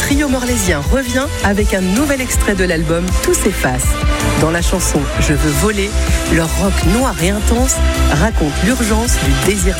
trio morlaisien revient avec un nouvel extrait de l'album Tout s'efface. Dans la chanson Je veux voler, leur rock noir et intense raconte l'urgence du désir